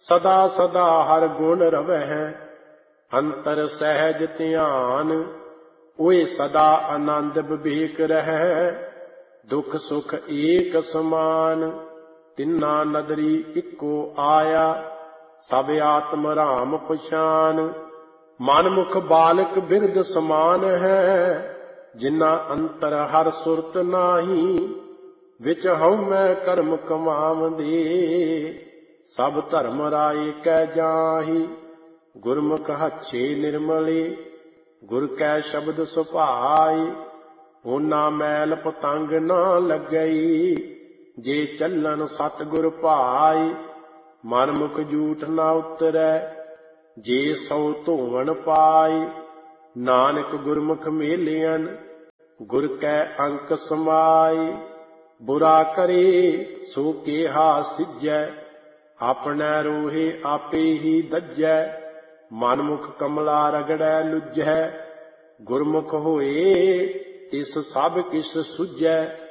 ਸਦਾ ਸਦਾ ਹਰ ਗੁਣ ਰਵਹਿ, ਅੰਤਰ ਸਹਿਜ ਧਿਆਨ। ਓਏ ਸਦਾ ਆਨੰਦ ਵਿਵੇਕ ਰਹਿ, ਦੁਖ ਸੁਖ ਏਕ ਸਮਾਨ। ਤਿੰਨਾ ਨਦਰੀ ਇੱਕੋ ਆਇਆ, ਸਭ ਆਤਮ ਰਾਮ ਪਛਾਨ। ਮਨ ਮੁਖ ਬਾਲਕ ਬਿਰਧ ਸਮਾਨ ਹੈ, ਜਿਨਾ ਅੰਤਰ ਹਰ ਸੁਰਤ ਨਾਹੀ। ਵਿੱਚ ਹਉਮੈ ਕਰਮ ਕਮਾਵੰਦੇ, ਸਭ ਧਰਮ ਰਾਏ ਕੈ ਜਾਹੀ। ਗੁਰਮੁਖ ਹੱਛੇ ਨਿਰਮਲੇ, ਗੁਰ ਕੈ ਸ਼ਬਦ ਸੁਭਾਏ। ਹੋਨਾ ਮੈਲ ਪਤੰਗ ਨਾ ਲੱਗਈ, ਜੇ ਚੱਲਨ ਸਤਿਗੁਰ ਭਾਏ। ਮਨ ਮੁਖ ਝੂਠ ਨਾ ਉਤਰੈ, ਜੇ ਸਉ ਧੋਵਣ ਪਾਏ। ਨਾਨਕ ਗੁਰਮੁਖ ਮੇਲਿਅਨ, ਗੁਰ ਕੈ ਅੰਕ ਸਮਾਏ। ਬੁਰਾ ਕਰੇ ਸੋ ਕੇਹਾ ਸਿਜੈ, ਆਪਣੈ ਰੋਹੇ ਆਪੇ ਹੀ ਦੱਜੈ। ਮਨ ਮੁਖ ਕਮਲਾ ਰਗੜੈ ਲੁੱਝੈ, ਗੁਰਮੁਖ ਹੋਏ ਤਿਸ ਸਭ ਕਿਛ ਸੁਝੈ।